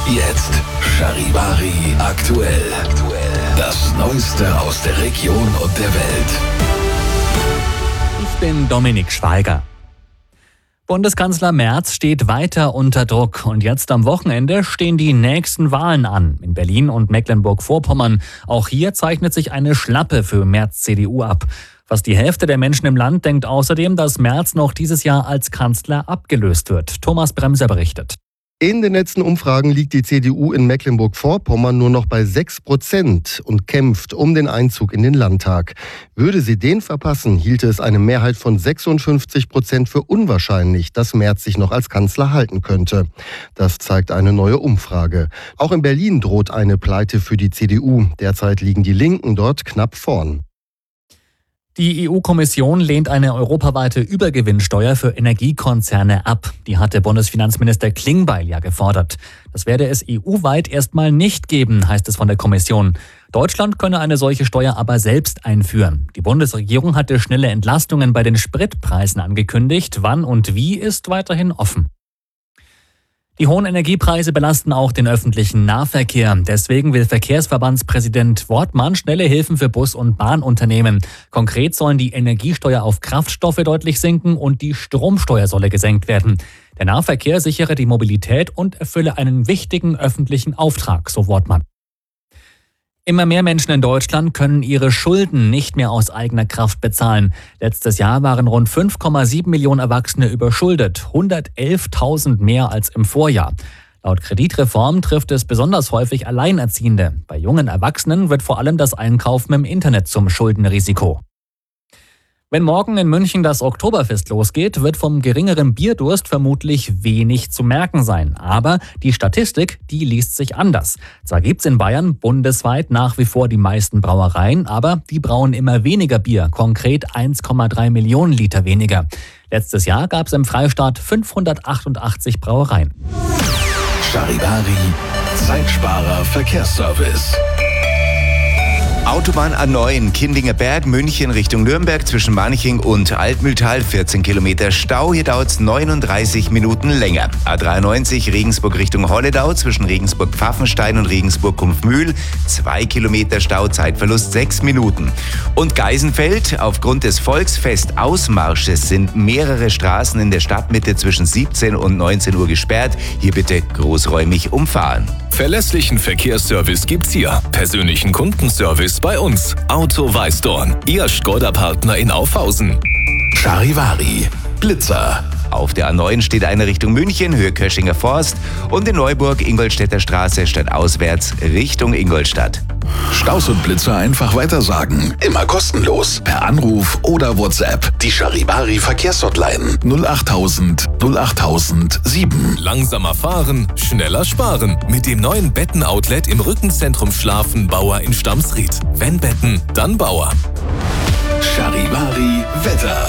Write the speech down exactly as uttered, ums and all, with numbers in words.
Jetzt Charivari aktuell. Das Neueste aus der Region und der Welt. Ich bin Dominik Schweiger. Bundeskanzler Merz steht weiter unter Druck und jetzt am Wochenende stehen die nächsten Wahlen an, in Berlin und Mecklenburg-Vorpommern. Auch hier zeichnet sich eine Schlappe für Merz C D U ab. Fast die Hälfte der Menschen im Land denkt außerdem, dass Merz noch dieses Jahr als Kanzler abgelöst wird. Thomas Bremser berichtet. In den letzten Umfragen liegt die C D U in Mecklenburg-Vorpommern nur noch bei sechs Prozent und kämpft um den Einzug in den Landtag. Würde sie den verpassen, hielte es eine Mehrheit von sechsundfünfzig Prozent für unwahrscheinlich, dass Merz sich noch als Kanzler halten könnte. Das zeigt eine neue Umfrage. Auch in Berlin droht eine Pleite für die C D U. Derzeit liegen die Linken dort knapp vorn. Die E U-Kommission lehnt eine europaweite Übergewinnsteuer für Energiekonzerne ab. Die hatte Bundesfinanzminister Klingbeil ja gefordert. Das werde es E U-weit erstmal nicht geben, heißt es von der Kommission. Deutschland könne eine solche Steuer aber selbst einführen. Die Bundesregierung hatte schnelle Entlastungen bei den Spritpreisen angekündigt. Wann und wie ist weiterhin offen. Die hohen Energiepreise belasten auch den öffentlichen Nahverkehr. Deswegen will Verkehrsverbandspräsident Wortmann schnelle Hilfen für Bus- und Bahnunternehmen. Konkret sollen die Energiesteuer auf Kraftstoffe deutlich sinken und die Stromsteuer solle gesenkt werden. Der Nahverkehr sichere die Mobilität und erfülle einen wichtigen öffentlichen Auftrag, so Wortmann. Immer mehr Menschen in Deutschland können ihre Schulden nicht mehr aus eigener Kraft bezahlen. Letztes Jahr waren rund fünf Komma sieben Millionen Erwachsene überschuldet, hundertelftausend mehr als im Vorjahr. Laut Kreditreform trifft es besonders häufig Alleinerziehende. Bei jungen Erwachsenen wird vor allem das Einkaufen im Internet zum Schuldenrisiko. Wenn morgen in München das Oktoberfest losgeht, wird vom geringeren Bierdurst vermutlich wenig zu merken sein. Aber die Statistik, die liest sich anders. Zwar gibt's in Bayern bundesweit nach wie vor die meisten Brauereien, aber die brauen immer weniger Bier, konkret eins Komma drei Millionen Liter weniger. Letztes Jahr gab's im Freistaat fünfhundertachtundachtzig Brauereien. Charivari, Zeitsparer Verkehrsservice. Autobahn A neun, Kindinger Berg, München Richtung Nürnberg zwischen Manching und Altmühltal, vierzehn Kilometer Stau. Hier dauert es neununddreißig Minuten länger. A dreiundneunzig, Regensburg Richtung Holledau zwischen Regensburg-Pfaffenstein und Regensburg-Kumpfmühl, zwei Kilometer Stau, Zeitverlust sechs Minuten. Und Geisenfeld, aufgrund des Volksfest-Ausmarsches sind mehrere Straßen in der Stadtmitte zwischen siebzehn und neunzehn Uhr gesperrt. Hier bitte großräumig umfahren. Verlässlichen Verkehrsservice gibt's hier. Persönlichen Kundenservice bei uns. Auto Weißdorn, Ihr Škoda-Partner in Aufhausen. Charivari, Blitzer. Auf der A neun steht eine Richtung München, Höhe Köschinger Forst und in Neuburg, Ingolstädter Straße, stadtauswärts Richtung Ingolstadt. Staus und Blitzer einfach weitersagen. Immer kostenlos. Per Anruf oder WhatsApp. Die Charivari Verkehrshotline null achttausend null achttausend sieben. Langsamer fahren, schneller sparen. Mit dem neuen Betten-Outlet im Rückenzentrum Schlafen Bauer in Stamsried. Wenn Betten, dann Bauer. Charivari Wetter.